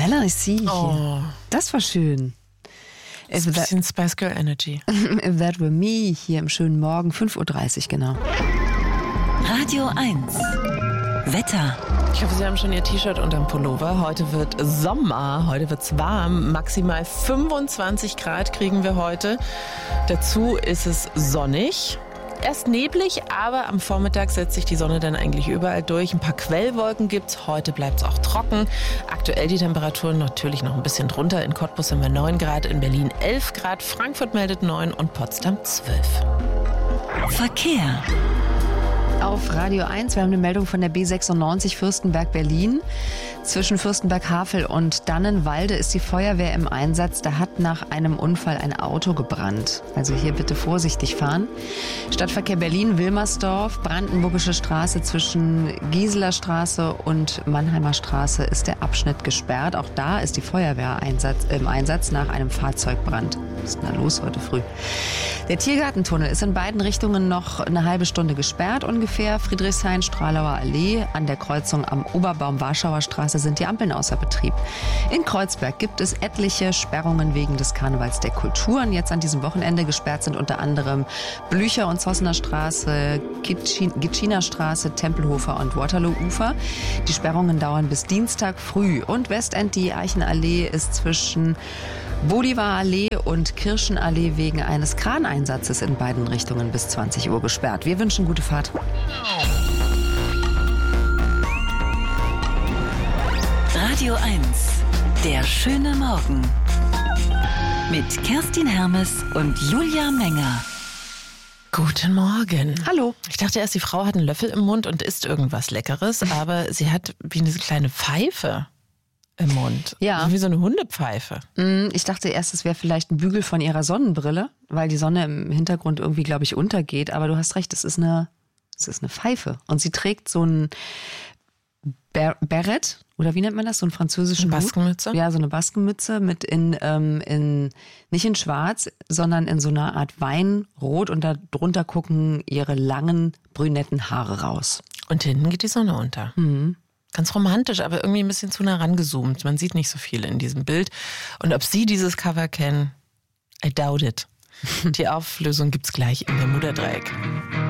Bella, ich sehe Oh. Das war schön. Ist ein bisschen Spice Girl Energy. If That Were Me, hier im schönen Morgen, 5.30 Uhr genau. Radio 1. Wetter. Ich hoffe, Sie haben schon Ihr T-Shirt unterm Pullover. Heute wird Sommer, heute wird's warm. Maximal 25 Grad kriegen wir heute. Dazu ist es sonnig. Erst neblig, aber am Vormittag setzt sich die Sonne dann eigentlich überall durch. Ein paar Quellwolken gibt's. Heute bleibt's auch trocken. Aktuell die Temperaturen natürlich noch ein bisschen drunter. In Cottbus sind wir 9 Grad, in Berlin 11 Grad, Frankfurt meldet 9 und Potsdam 12. Verkehr. Auf Radio 1, wir haben eine Meldung von der B96 Fürstenberg-Berlin. Zwischen Fürstenberg-Havel und Dannenwalde ist die Feuerwehr im Einsatz. Da hat nach einem Unfall ein Auto gebrannt. Also hier bitte vorsichtig fahren. Stadtverkehr Berlin, Wilmersdorf, Brandenburgische Straße zwischen Gieseler Straße und Mannheimer Straße ist der Abschnitt gesperrt. Auch da ist die Feuerwehr im Einsatz nach einem Fahrzeugbrand. Was ist denn da los heute früh? Der Tiergartentunnel ist in beiden Richtungen noch eine halbe Stunde gesperrt ungefähr. Friedrichshain-Stralauer Allee an der Kreuzung am Oberbaum-Warschauer Straße sind die Ampeln außer Betrieb. In Kreuzberg gibt es etliche Sperrungen wegen des Karnevals der Kulturen. Jetzt an diesem Wochenende gesperrt sind unter anderem Blücher- und Zossener Straße, Gitschiner Straße, Tempelhofer und Waterloo-Ufer. Die Sperrungen dauern bis Dienstag früh. Und Westend, die Eichenallee, ist zwischen Bolivar-Allee und Kirschenallee wegen eines Kraneinsatzes in beiden Richtungen bis 20 Uhr gesperrt. Wir wünschen gute Fahrt. Radio 1. Der schöne Morgen. Mit Kerstin Hermes und Julia Menger. Guten Morgen. Hallo. Ich dachte erst, die Frau hat einen Löffel im Mund und isst irgendwas Leckeres, aber sie hat wie eine kleine Pfeife im Mund. Ja. Wie so eine Hundepfeife. Ich dachte erst, es wäre vielleicht ein Bügel von ihrer Sonnenbrille, weil die Sonne im Hintergrund irgendwie, glaube ich, untergeht. Aber du hast recht, es ist eine Pfeife. Und sie trägt so ein Beret, oder wie nennt man das? So einen französischen Eine Hut? Baskenmütze? Ja, so eine Baskenmütze mit nicht in schwarz, sondern in so einer Art Weinrot und darunter gucken ihre langen, brünetten Haare raus. Und hinten geht die Sonne unter. Ganz romantisch, aber irgendwie ein bisschen zu nah rangezoomt. Man sieht nicht so viel in diesem Bild. Und ob Sie dieses Cover kennen, I doubt it. Die Auflösung gibt's gleich in der Mutterdreieck.